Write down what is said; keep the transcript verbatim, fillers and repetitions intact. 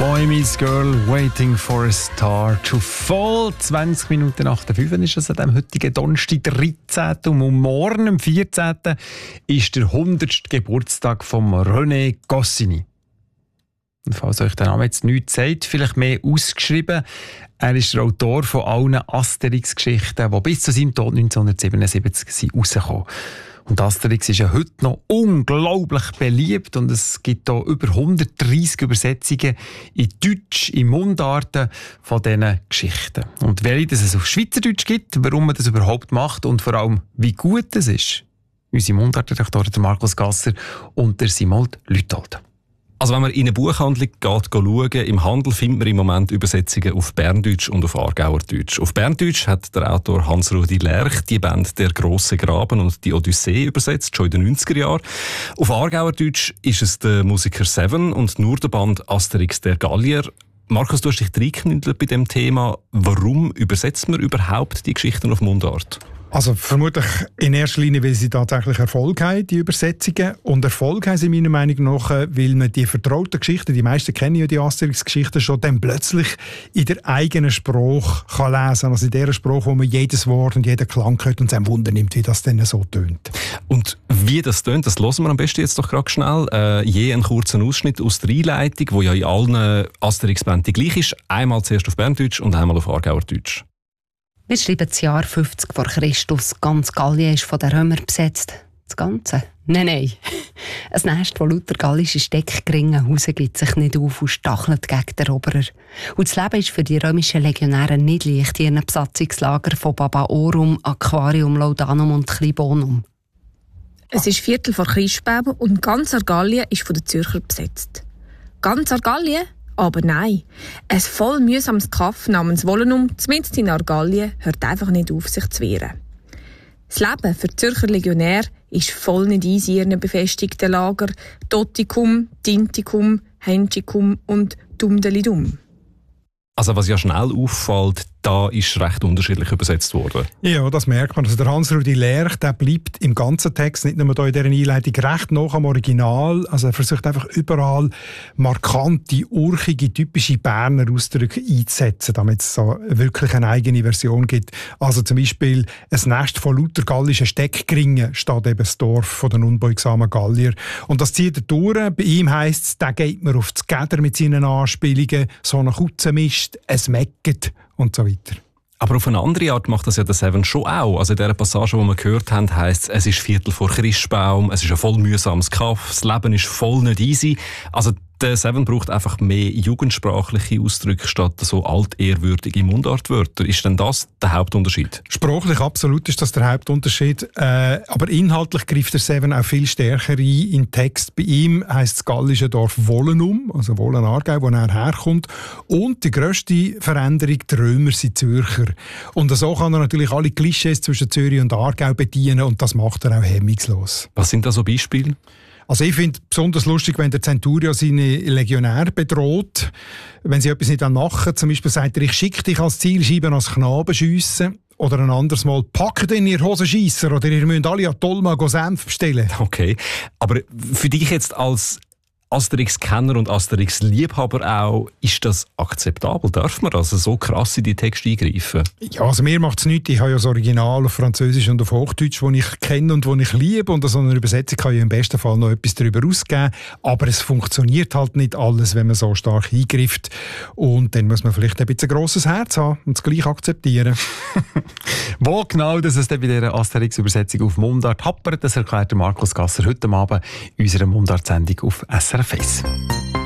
Boy Meets Girl, Waiting for a Star to Fall. zwanzig Minuten nach der fünf ist es an dem heutigen Donnerstag, dreizehnten Und morgen, am vierzehnten ist der hundertste Geburtstag von René Goscinny. Und falls euch der Name jetzt nichts sagt, vielleicht mehr ausgeschrieben. Er ist der Autor von allen Asterix-Geschichten, die bis zu seinem Tod neunzehnhundertsiebenundsiebzig rausgekommen sind. Und Asterix ist ja heute noch unglaublich beliebt und es gibt hier über hundertdreissig Übersetzungen in Deutsch, in Mundarten von diesen Geschichten. Und welche es auf Schweizerdeutsch gibt, warum man das überhaupt macht und vor allem, wie gut es ist, unsere Mundartredaktoren Markus Gasser und der Simold Lüthold. Also wenn man in eine Buchhandlung geht, schauen, im Handel findet man im Moment Übersetzungen auf Berndeutsch und auf Aargauerdeutsch. Auf Berndeutsch hat der Autor Hans-Rudi Lerch die Band «Der grosse Graben» und «Die Odyssee» übersetzt, schon in den neunziger Jahren. Auf Aargauerdeutsch ist es der Musiker Seven und nur der Band «Asterix der Gallier». Markus, du hast dich reingeknüttelt bei dem Thema. Warum übersetzt man überhaupt die Geschichten auf Mundart? Also vermutlich in erster Linie, weil sie tatsächlich Erfolg haben, die Übersetzungen. Und Erfolg haben sie meiner Meinung nach, weil man die vertrauten Geschichten, die meisten kennen ja die Asterix-Geschichten schon, dann plötzlich in der eigenen Sprache kann lesen. Also in der Sprache, wo man jedes Wort und jeden Klang hört und sich Wunder nimmt, wie das dann so tönt. Und wie das tönt, das hören wir am besten jetzt doch gerade schnell. Äh, je einen kurzen Ausschnitt aus der Einleitung, die ja in allen Asterix-Bänden gleich ist. Einmal zuerst auf Berndeutsch und einmal auf Aargauerdeutsch. Wir schreiben das Jahr fünfzig vor Christus. Ganz Gallien ist von den Römern besetzt. Das Ganze? Nein, nein. Ein Nest, das lauter gallische Steckgringen Hause gibt sich nicht auf und stachelt gegen den Eroberer. Und das Leben ist für die römischen Legionäre nicht leicht in ihren Besatzungslager von Babaorum, Aquarium, Laudanum und Klibonum. Es ist Viertel vor Christbaum und ganz Argallien ist von den Zürchern besetzt. Ganz Argallien? Aber nein, ein voll mühsames Kaff namens Wolenum, zumindest in Argallien, hört einfach nicht auf, sich zu wehren. Das Leben für die Zürcher Legionäre ist voll nicht easy in ihren befestigten Lager Toticum, Tinticum, Henticum und Dumdelidum. Also was ja schnell auffällt, da ist recht unterschiedlich übersetzt worden. Ja, das merkt man. Also der Hans-Rudi Lerch, der bleibt im ganzen Text, nicht nur hier in dieser Einleitung, recht nah am Original. Also er versucht einfach überall markante, urchige, typische Berner Ausdrücke einzusetzen, damit es so wirklich eine eigene Version gibt. Also zum Beispiel ein Nest von lauter gallischen Steckgringen steht eben das Dorf von den unbeugsamen Gallier. Und das zieht er durch. Bei ihm heisst es, da geht man auf das Geder mit seinen Anspielungen, so eine Kutzenmist, es mecket und so weiter. Aber auf eine andere Art macht das ja der Seven schon auch. Also in dieser Passage, die wir gehört haben, heisst es, es ist Viertel vor Christbaum, es ist ein voll mühsames Kaff, das Leben ist voll nicht easy. Also der Seven braucht einfach mehr jugendsprachliche Ausdrücke statt so altehrwürdige Mundartwörter. Ist denn das der Hauptunterschied? Sprachlich absolut ist das der Hauptunterschied. Äh, aber inhaltlich greift der Seven auch viel stärker ein in den Text. Bei ihm heisst das gallische Dorf Wolenum, also Wollen-Aargau, wo er herkommt. Und die grösste Veränderung, die Römer sind Zürcher. Und so kann er natürlich alle Klischees zwischen Zürich und Aargau bedienen und das macht er auch hemmungslos. Was sind da so Beispiele? Also ich finde es besonders lustig, wenn der Centurio seine Legionäre bedroht. Wenn sie etwas nicht machen, zum Beispiel sagt er, ich schicke dich als Zielscheibe als Knaben schiessen. Oder ein anderes Mal, packt in ihr Hosenscheisser oder ihr müsst alle an Tolma Senf bestellen. Okay, aber für dich jetzt als Asterix-Kenner und Asterix-Liebhaber auch, ist das akzeptabel? Darf man also so krass in die Texte eingreifen? Ja, also mir macht es nichts. Ich habe ja das Original auf Französisch und auf Hochdeutsch, das ich kenne und das ich liebe. Und an so einer Übersetzung kann ich im besten Fall noch etwas darüber ausgeben. Aber es funktioniert halt nicht alles, wenn man so stark eingreift. Und dann muss man vielleicht ein bisschen ein grosses Herz haben und es gleich akzeptieren. Wo genau dass es dann bei dieser Asterix-Übersetzung auf Mundart happert, das erklärt Markus Gasser heute Abend in unserer Mundart-Sendung auf S R F eins.